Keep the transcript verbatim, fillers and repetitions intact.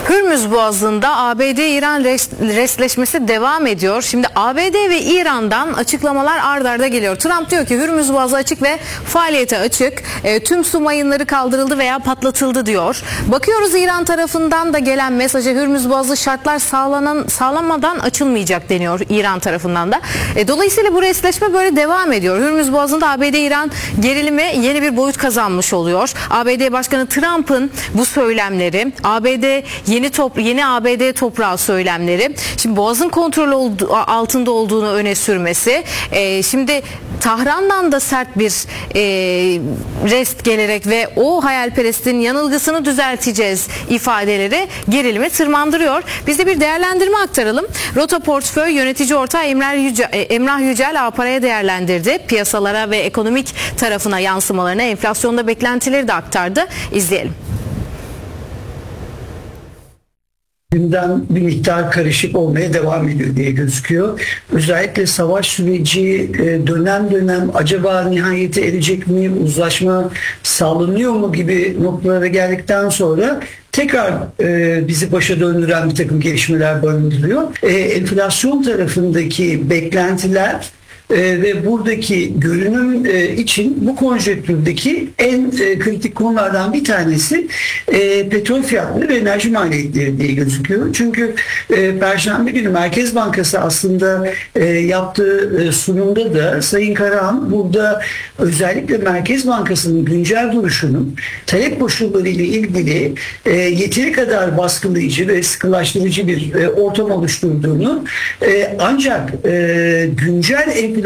Hürmüz Boğazı'nda A B D-İran restleşmesi devam ediyor. Şimdi A B D ve İran'dan açıklamalar ard arda geliyor. Trump diyor ki Hürmüz Boğazı açık ve faaliyete açık. E, tüm su mayınları kaldırıldı veya patlatıldı diyor. Bakıyoruz İran tarafından da gelen mesaja Hürmüz Boğazı şartlar sağlanan, sağlanmadan açılmayacak deniyor İran tarafından da. E, dolayısıyla bu restleşme böyle devam ediyor. Hürmüz Boğazı'nda A B D-İran gerilimi yeni bir boyut kazanmış oluyor. A B D Başkanı Trump'ın bu söylemleri, A B D yeni top, yeni A B D toprağı söylemleri, şimdi Boğaz'ın kontrol oldu, altında olduğunu öne sürmesi, e, şimdi Tahran'dan da sert bir e, rest gelerek ve o hayalperestin yanılgısını düzelteceğiz ifadeleri gerilimi tırmandırıyor. Biz de bir değerlendirme aktaralım. Rota Portföy Yönetici Ortağı Emrah Yücel, Emrah Yücel A-Para'ya değerlendirdi. Piyasalara ve ekonomik tarafına yansımalarını, enflasyonda beklentileri de aktardı. İzleyelim. Gündem bir miktar karışık olmaya devam ediyor diye gözüküyor. Özellikle savaş süreci dönem dönem acaba nihayete erecek mi, uzlaşma sağlanıyor mu gibi noktalara geldikten sonra tekrar e, bizi başa döndüren bir takım gelişmeler barındırıyor. E, enflasyon tarafındaki beklentiler Ee, ve buradaki görünüm e, için bu konjektürdeki en e, kritik konulardan bir tanesi e, petrol fiyatları ve enerji maliyetleri diye gözüküyor. Çünkü e, Perşembe günü Merkez Bankası aslında e, yaptığı e, sunumda da Sayın Karahan burada özellikle Merkez Bankası'nın güncel duruşunun talep koşulları ile ilgili e, yeteri kadar baskılayıcı ve sıkılaştırıcı bir e, ortam oluşturduğunu e, ancak e, güncel enflasyon